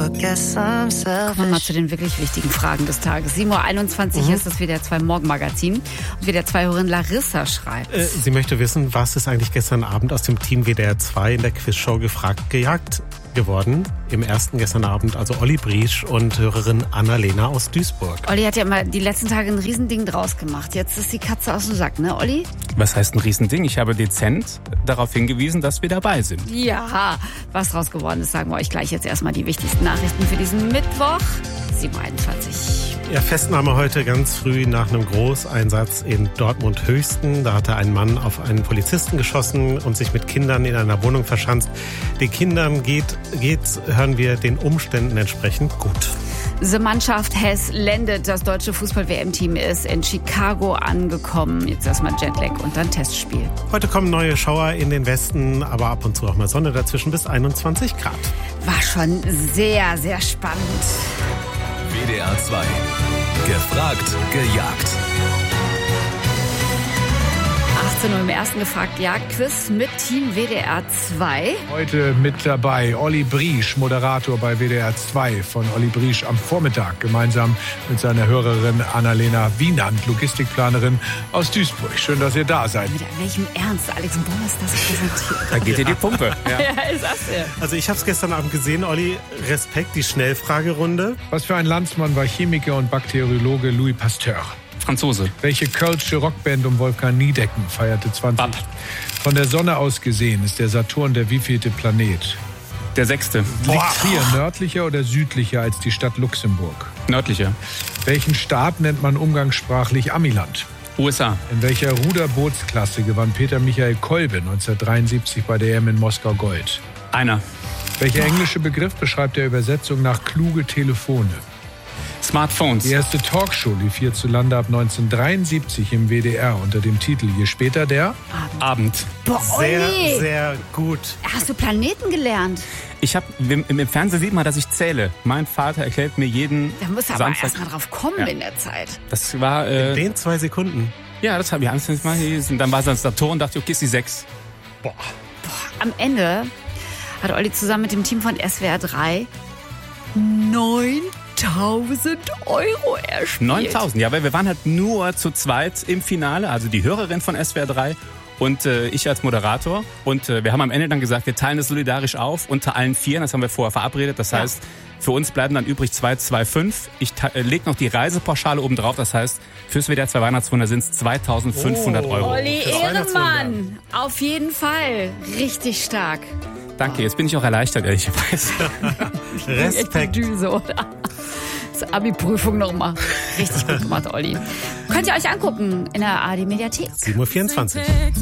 Kommen wir mal zu den wirklich wichtigen Fragen des Tages. 7:21 Uhr ist das WDR 2 Morgenmagazin. Und WDR 2-Hörerin Larissa schreibt. Sie möchte wissen, was ist eigentlich gestern Abend aus dem Team WDR 2 in der Quizshow gefragt gejagt geworden. Im ersten gestern Abend also Olli Briesch und Hörerin Annalena aus Duisburg. Olli hat ja immer die letzten Tage ein Riesending draus gemacht. Jetzt ist die Katze aus dem Sack, ne Olli? Was heißt ein Riesending? Ich habe dezent darauf hingewiesen, dass wir dabei sind. Ja, was draus geworden ist, sagen wir euch gleich. Jetzt erstmal die wichtigsten Nachrichten für diesen Mittwoch, 7:21 Uhr. Ja, Festnahme heute ganz früh nach einem Großeinsatz in Dortmund-Höchsten. Da hatte ein Mann auf einen Polizisten geschossen und sich mit Kindern in einer Wohnung verschanzt. Den Kindern geht's, hören wir, den Umständen entsprechend gut. The Mannschaft has landed. Das deutsche Fußball-WM-Team ist in Chicago angekommen. Jetzt erstmal Jetlag und dann Testspiel. Heute kommen neue Schauer in den Westen, aber ab und zu auch mal Sonne dazwischen bis 21 Grad. War schon sehr, sehr spannend. WDR 2. Gefragt, gejagt. 18 Uhr im ersten Gefragt-Jagd-Quiz mit Team WDR 2. Heute mit dabei Olli Briesch, Moderator bei WDR 2 von Olli Briesch am Vormittag, gemeinsam mit seiner Hörerin Annalena Wienand, Logistikplanerin aus Duisburg. Schön, dass ihr da seid. Mit welchem Ernst Alex Bommers das präsentiert. Da geht dir die Pumpe. Ja, ist das ja. Also ich habe es gestern Abend gesehen, Olli, Respekt, die Schnellfragerunde. Was für ein Landsmann war Chemiker und Bakteriologe Louis Pasteur? Franzose. Welche kölsche Rockband um Wolfgang Niedecken feierte 20? Bab. Von der Sonne aus gesehen ist der Saturn der wievielte Planet? Der 6. Liegt Trier nördlicher oder südlicher als die Stadt Luxemburg? Nördlicher. Welchen Staat nennt man umgangssprachlich Amiland? USA. In welcher Ruderbootsklasse gewann Peter Michael Kolbe 1973 bei der EM in Moskau Gold? Einer. Welcher englische Begriff beschreibt der Übersetzung nach kluge Telefone? Smartphones. Die erste Talkshow lief hierzulande ab 1973 im WDR unter dem Titel Je später der Abend. Boah, Sehr, Olli, sehr gut. hast du Planeten gelernt? Im Fernsehen sieht man, dass ich zähle. Mein Vater erklärt mir jeden Da musst du aber Samstag. erst mal drauf kommen in der Zeit. Das war, In den 2 Sekunden. ja, das habe ich alles mal gelesen. Dann war es das Saturn und dachte, okay, ist die 6. Am Ende hat Olli zusammen mit dem Team von SWR 3 9.000 Euro erspielt. 9.000, ja, weil wir waren halt nur zu zweit im Finale, also die Hörerin von SWR 3 und ich als Moderator. Und wir haben am Ende dann gesagt, wir teilen es solidarisch auf unter allen 4, das haben wir vorher verabredet. Das heißt, für uns bleiben dann übrig 2,25. Ich lege noch die Reisepauschale oben drauf, das heißt, fürs WDR 2 Weihnachtswunder sind es 2.500 Euro. Olli, Das Ehrenmann, auf jeden Fall. Richtig stark. Danke, jetzt bin ich auch erleichtert, ehrlicherweise. Respekt. Echt die Düse, oder? Das Abi-Prüfung nochmal. Richtig gut gemacht, Olli. Könnt ihr euch angucken in der ARD-Mediathek. 7:24 Uhr.